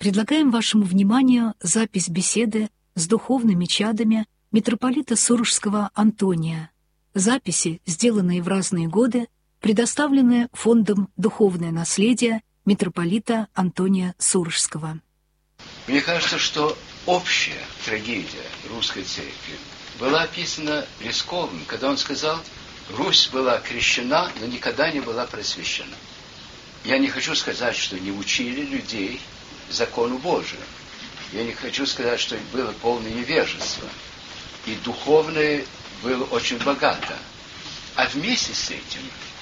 предлагаем вашему вниманию запись беседы с духовными чадами митрополита Сурожского Антония. Записи, сделанные в разные годы, предоставлены Фондом «Духовное наследие» митрополита Антония Сурожского. Мне кажется, что общая трагедия русской церкви была описана Лесковым, когда он сказал: «Русь была крещена, но никогда не была просвещена». Я не хочу сказать, что не учили людей закону Божию. Я не хочу сказать, что было полное невежество. И духовное было очень богато. А вместе с этим,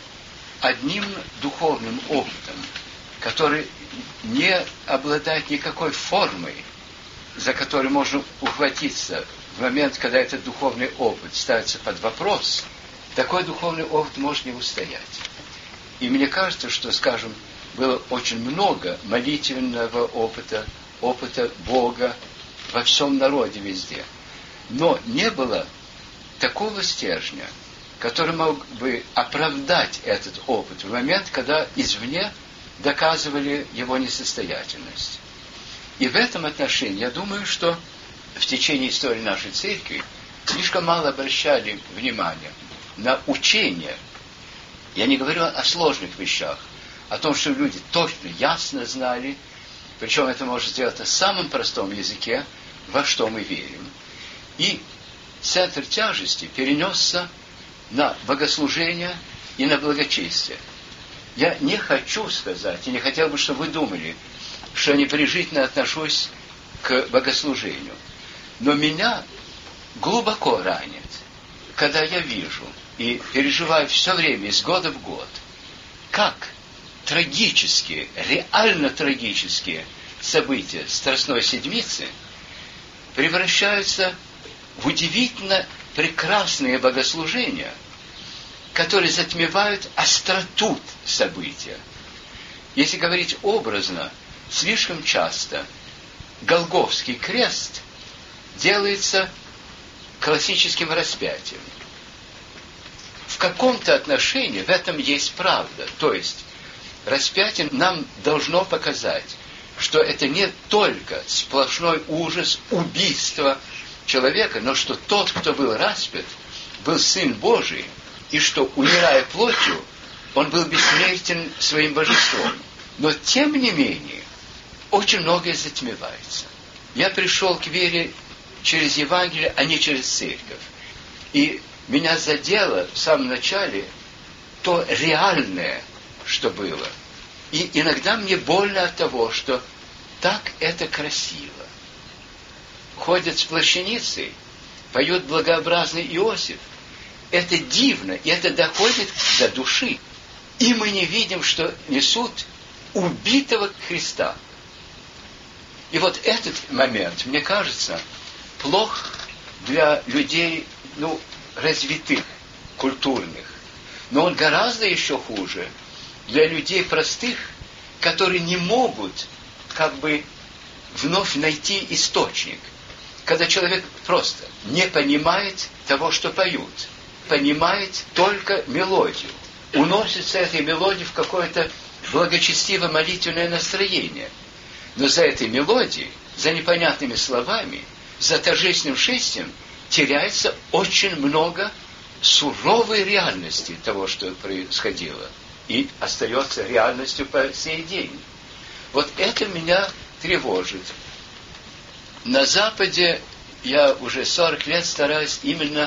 одним духовным опытом, который не обладает никакой формой, за которой можно ухватиться в момент, когда этот духовный опыт ставится под вопрос, такой духовный опыт может не устоять. И мне кажется, что, скажем, было очень много молитвенного опыта, опыта Бога во всем народе везде. Но не было такого стержня, который мог бы оправдать этот опыт в момент, когда извне доказывали его несостоятельность. И в этом отношении я думаю, что в течение истории нашей церкви слишком мало обращали внимания на учение. Я не говорю о сложных вещах, о том, что люди точно, ясно знали, причем это можно сделать на самом простом языке, во что мы верим. И центр тяжести перенесся на богослужение и на благочестие. Я не хочу сказать, и не хотел бы, чтобы вы думали, что я небрежительно отношусь к богослужению. Но меня глубоко ранит, когда я вижу и переживаю все время, из года в год, как трагические, реально трагические события Страстной Седмицы превращаются в удивительно прекрасные богослужения, которые затмевают остроту события. Если говорить образно, слишком часто Голгофский крест делается классическим распятием. В каком-то отношении в этом есть правда. То есть распятие нам должно показать, что это не только сплошной ужас, убийство человека, но что тот, кто был распят, был Сын Божий, и что, умирая плотью, он был бессмертен своим божеством. Но, тем не менее, очень многое затмевается. Я пришел к вере через Евангелие, а не через церковь. И меня задело в самом начале то реальное, что было. И иногда мне больно от того, что так это красиво. Ходят с плащаницей, поет благообразный Иосиф. Это дивно, и это доходит до души. И мы не видим, что несут убитого Христа. И вот этот момент, мне кажется, плох для людей, развитых, культурных. Но он гораздо еще хуже для людей простых, которые не могут вновь найти источник. Когда человек просто не понимает того, что поют, понимает только мелодию, уносится этой мелодией в какое-то благочестивое молитвенное настроение. Но за этой мелодией, за непонятными словами, за торжественным шествием теряется очень много суровой реальности того, что происходило, и остается реальностью по сей день. Вот это меня тревожит. На Западе я уже 40 лет стараюсь именно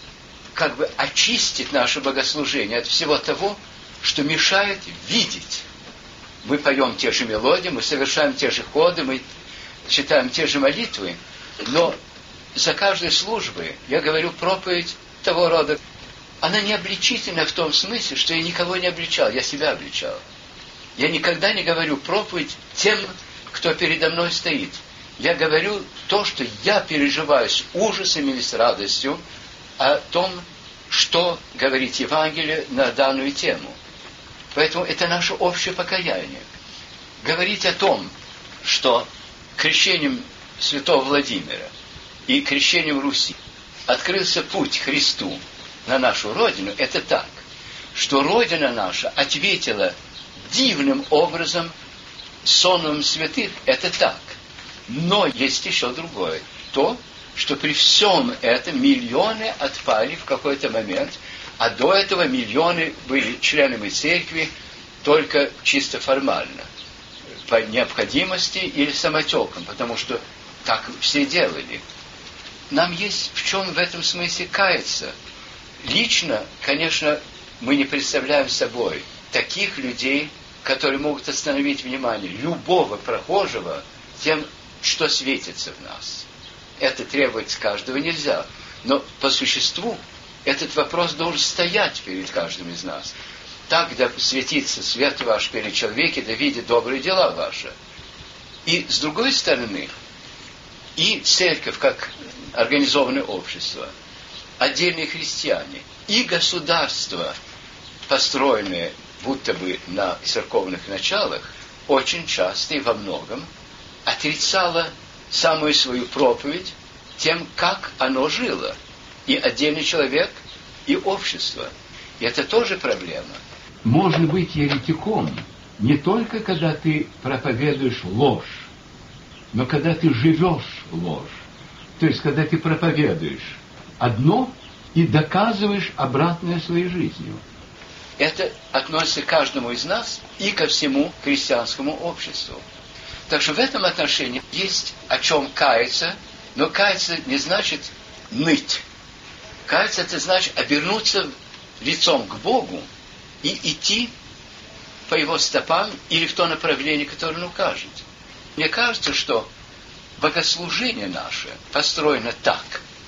очистить наше богослужение от всего того, что мешает видеть. Мы поем те же мелодии, мы совершаем те же ходы, мы читаем те же молитвы, но за каждой службой я говорю проповедь того рода. Она не обличительна в том смысле, что я никого не обличал, я себя обличал. Я никогда не говорю проповедь тем, кто передо мной стоит. Я говорю то, что я переживаю с ужасом или с радостью о том, что говорит Евангелие на данную тему. Поэтому это наше общее покаяние. Говорить о том, что крещением святого Владимира и крещением Руси открылся путь Христу на нашу Родину, это так, что Родина наша ответила дивным образом сонмом святых, это так. Но есть еще другое. То, что при всем этом миллионы отпали в какой-то момент, а до этого миллионы были членами церкви только чисто формально, по необходимости или самотеком, потому что так все делали. Нам есть в чем в этом смысле каяться. Лично, конечно, мы не представляем собой таких людей, которые могут остановить внимание любого прохожего тем, что светится в нас. Это требовать с каждого нельзя. Но по существу этот вопрос должен стоять перед каждым из нас. Так, да светится свет ваш перед человеком, да видит добрые дела ваши. И с другой стороны, и церковь, как организованное общество, отдельные христиане, и государство, построенное будто бы на церковных началах, очень часто и во многом отрицало самую свою проповедь тем, как оно жило. И отдельный человек, и общество. И это тоже проблема. Можно быть еретиком не только когда ты проповедуешь ложь, но когда ты живешь ложь. То есть, когда ты проповедуешь одно и доказываешь обратное своей жизнью. Это относится к каждому из нас и ко всему христианскому обществу. Так что в этом отношении есть о чем каяться, но каяться не значит ныть. Каяться это значит обернуться лицом к Богу и идти по Его стопам или в то направление, которое Он укажет. Мне кажется, что богослужение наше построено так,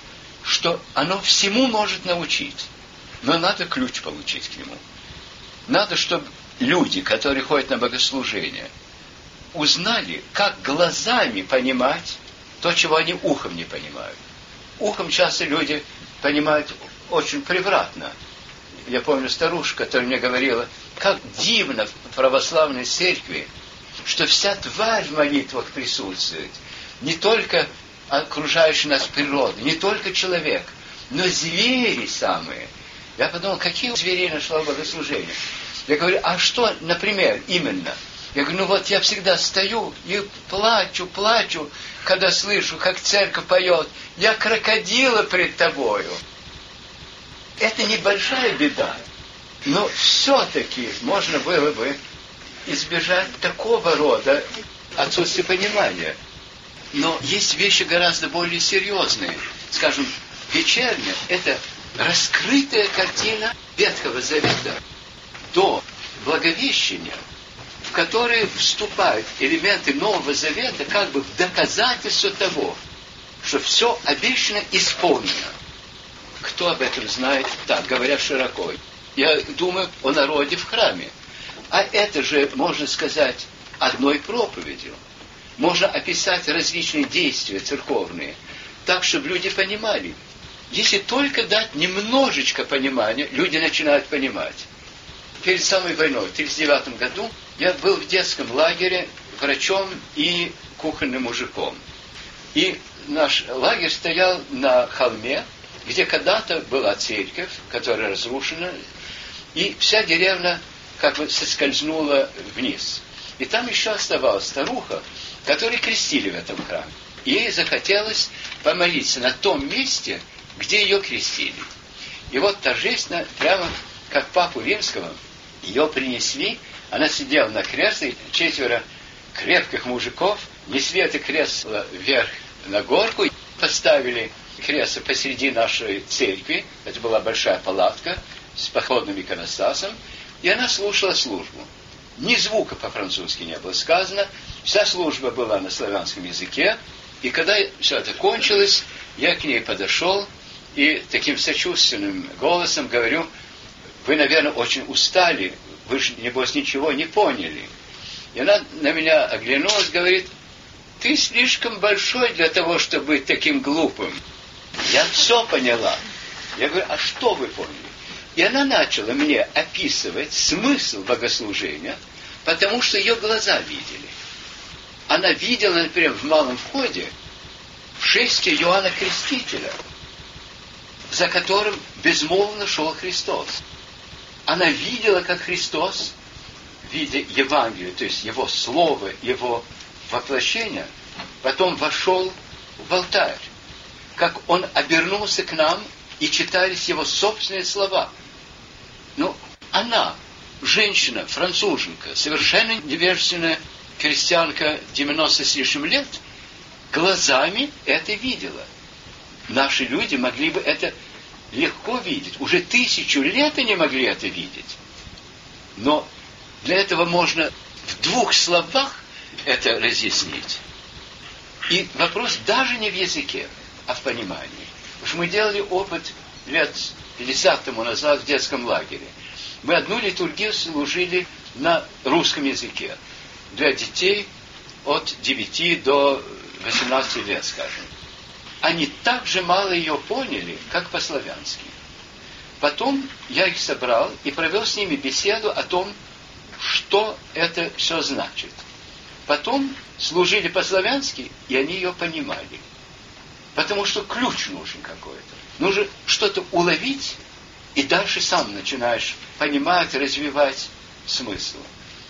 что оно всему может научить, но надо ключ получить к нему. Надо, чтобы люди, которые ходят на богослужение, узнали, как глазами понимать то, чего они ухом не понимают. Ухом часто люди понимают очень превратно. Я помню старушку, которая мне говорила, как дивно в православной церкви, что вся тварь в молитвах присутствует. Не только окружающая нас природа, не только человек, но звери самые. Я подумал, какие зверей нашла в богослужении. Я говорю, а что, например, именно? Я говорю, ну вот я всегда стою и плачу, когда слышу, как церковь поет, я крокодила пред тобою. Это небольшая беда, но все-таки можно было бы избежать такого рода отсутствия понимания. Но есть вещи гораздо более серьезные. Скажем, вечерня – это раскрытая картина Ветхого Завета до Благовещения, в которые вступают элементы Нового Завета как бы в доказательство того, что все обещано исполнено. Кто об этом знает? Так, говоря широко. Я думаю о народе в храме. А это же, можно сказать, одной проповедью. Можно описать различные действия церковные, так, чтобы люди понимали. Если только дать немножечко понимания, люди начинают понимать. Перед самой войной, в 1939 году, я был в детском лагере врачом и кухонным мужиком. И наш лагерь стоял на холме, где когда-то была церковь, которая разрушена, и вся деревня как бы соскользнула вниз. И там еще оставалась старуха, которую крестили в этом храме. И ей захотелось помолиться на том месте, где ее крестили. И вот торжественно, прямо как папу римского, ее принесли, она сидела на кресле, 4 крепких мужиков несли это кресло вверх на горку, поставили кресло посреди нашей церкви, это была большая палатка с походным иконостасом, и она слушала службу. Ни звука по-французски не было сказано, вся служба была на славянском языке, и когда все это кончилось, я к ней подошел и таким сочувственным голосом говорю, вы, наверное, очень устали, вы же, небось, ничего не поняли. И она на меня оглянулась, говорит, ты слишком большой для того, чтобы быть таким глупым. Я все поняла. Я говорю, а что вы поняли? И она начала мне описывать смысл богослужения, потому что ее глаза видели. Она видела, например, в малом входе в шествие Иоанна Крестителя, за которым безмолвно шел Христос. Она видела, как Христос в виде Евангелия, то есть его слова, его воплощения, потом вошел в алтарь. Как он обернулся к нам, и читались его собственные слова. Но она, женщина, француженка, совершенно невежественная крестьянка 90 с лишним лет, глазами это видела. Наши люди могли бы это легко видеть. Уже 1000 лет они могли это видеть. Но для этого можно в 2 словах это разъяснить. И вопрос даже не в языке, а в понимании. Потому что мы делали опыт лет 50 тому назад в детском лагере. Мы одну литургию служили на русском языке. Для детей от 9 до 18 лет, скажем. Они так же мало ее поняли, как по-славянски. Потом я их собрал и провел с ними беседу о том, что это все значит. Потом служили по-славянски, и они ее понимали. Потому что ключ нужен какой-то. Нужно что-то уловить, и дальше сам начинаешь понимать, развивать смысл.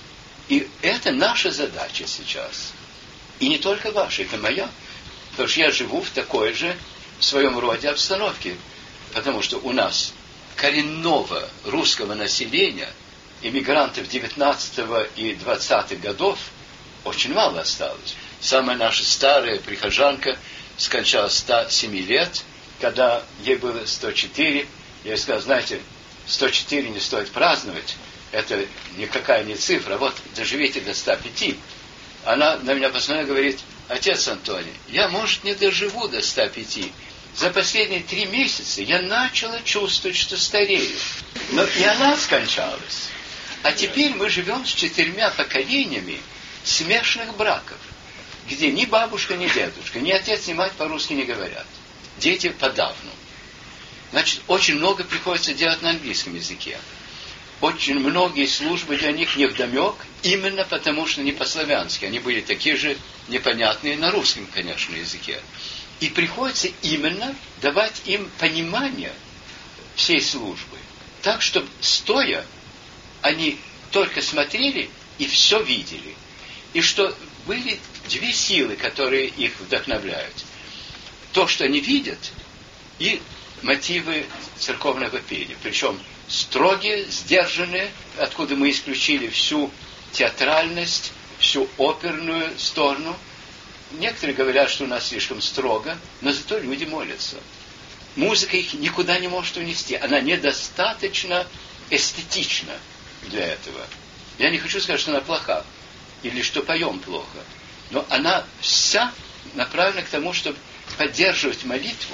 И это наша задача сейчас. И не только ваша, это моя. Потому что я живу в такой же, в своем роде обстановке. Потому что у нас коренного русского населения, иммигрантов 19 и 20-х годов, очень мало осталось. Самая наша старая прихожанка скончалась 107 лет, когда ей было 104. Я ей сказал, знаете, 104 не стоит праздновать, это никакая не цифра, вот доживите до 105. Она на меня посмотрела и говорит, отец Антоний, я, может, не доживу до 105. За последние 3 месяца я начала чувствовать, что старею. Но и она скончалась. А теперь мы живем с 4 поколениями смешанных браков, где ни бабушка, ни дедушка, ни отец, ни мать по-русски не говорят. Дети подавно. Значит, очень много приходится делать на английском языке. Очень многие службы для них невдомек, именно потому что не по-славянски. Они были такие же непонятные на русском, конечно, языке. И приходится именно давать им понимание всей службы. Так, чтобы стоя, они только смотрели и все видели. И что были 2 силы, которые их вдохновляют. То, что они видят, и мотивы церковного пения. Причем строгие, сдержанные, откуда мы исключили всю театральность, всю оперную сторону. Некоторые говорят, что у нас слишком строго, но зато люди молятся. Музыка их никуда не может унести. Она недостаточно эстетична для этого. Я не хочу сказать, что она плоха, или что поем плохо. Но она вся направлена к тому, чтобы поддерживать молитву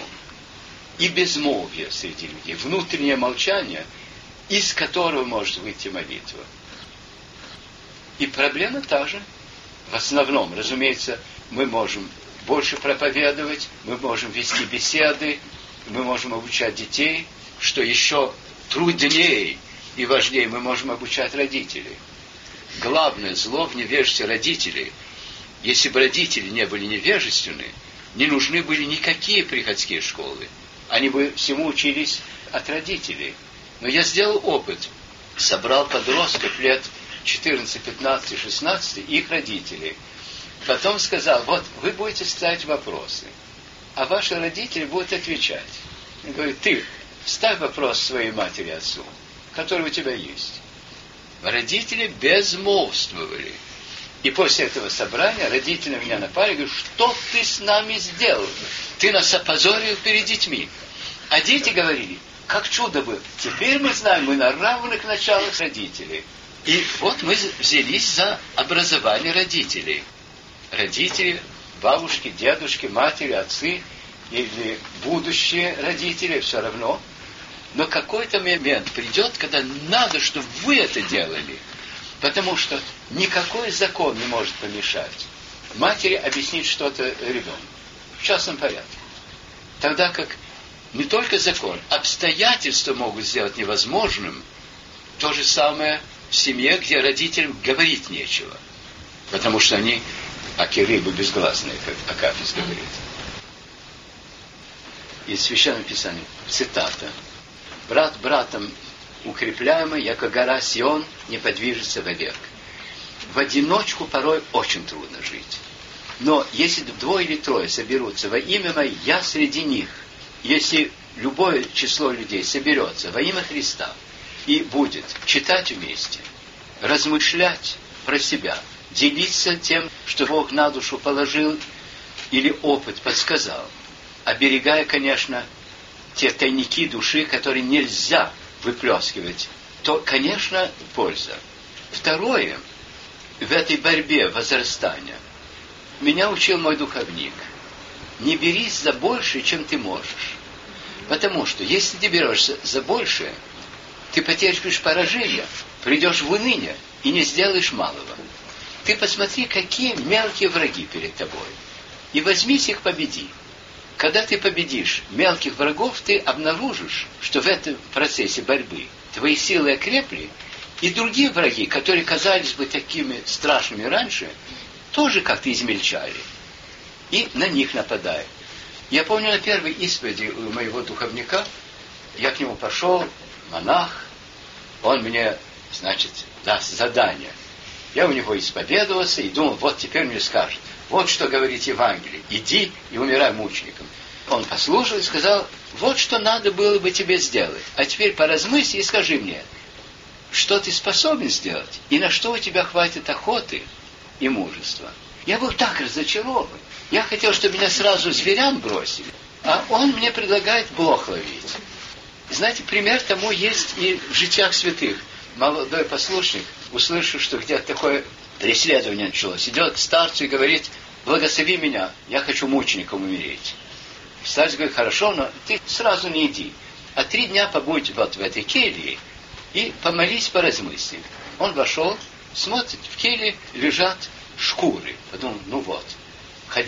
и безмолвие среди людей. Внутреннее молчание, из которого может выйти молитва. И проблема та же. В основном, разумеется, мы можем больше проповедовать, мы можем вести беседы, мы можем обучать детей, что еще труднее и важнее, мы можем обучать родителей. Главное зло в невежестве родителей. Если бы родители не были невежественны, не нужны были никакие приходские школы. Они бы всему учились от родителей. Но я сделал опыт. Собрал подростков лет 14, 15, 16, их родителей. Потом сказал, вот вы будете ставить вопросы, а ваши родители будут отвечать. Он говорит, ты ставь вопрос своей матери и отцу, который у тебя есть. Родители безмолвствовали. И после этого собрания родители меня напали и говорят, что ты с нами сделал? Ты нас опозорил перед детьми. А дети говорили, как чудо было. Теперь мы знаем, мы на равных началах родителей. И вот мы взялись за образование родителей. Родители, бабушки, дедушки, матери, отцы или будущие родители, все равно. Но какой-то момент придет, когда надо, чтобы вы это делали. Потому что никакой закон не может помешать матери объяснить что-то ребенку в частном порядке. Тогда как не только закон, обстоятельства могут сделать невозможным. То же самое в семье, где родителям говорить нечего. Потому что они аки рыбы безгласные, как Акафист говорит. Из Священного Писания цитата. Брат братом укрепляемая, яко гора Сион, не подвижется вовек. В одиночку порой очень трудно жить. Но если 2 или 3 соберутся во имя Мое, я среди них. Если любое число людей соберется во имя Христа и будет читать вместе, размышлять про себя, делиться тем, что Бог на душу положил или опыт подсказал, оберегая, конечно, те тайники души, которые нельзя выплескивать, то, конечно, польза. Второе, в этой борьбе возрастания меня учил мой духовник. Не берись за большее, чем ты можешь. Потому что, если ты берешься за большее, ты потерпишь поражение, придешь в уныние и не сделаешь малого. Ты посмотри, какие мелкие враги перед тобой. И возьмись их, победи. Когда ты победишь мелких врагов, ты обнаружишь, что в этом процессе борьбы твои силы окрепли, и другие враги, которые казались бы такими страшными раньше, тоже как-то измельчали. И на них нападай. Я помню, на первой исповеди у моего духовника, я к нему пошел, монах, он мне, значит, даст задание. Я у него исповедовался и думал, вот теперь мне скажет, вот что говорит Евангелие, иди и умирай мучеником. Он послушал и сказал, вот что надо было бы тебе сделать, а теперь поразмысли и скажи мне, что ты способен сделать, и на что у тебя хватит охоты и мужества. Я был так разочарован. Я хотел, чтобы меня сразу зверям бросили, а он мне предлагает блох ловить. Знаете, пример тому есть и в житиях святых. Молодой послушник, услышав, что где-то такое преследование началось, идет к старцу и говорит, благослови меня, я хочу мучеником умереть. Старец говорит, хорошо, но ты сразу не иди, а 3 дня побудь вот в этой келье и помолись, поразмысли. Он вошел, смотрит, в келье лежат шкуры. Подумал, ну вот,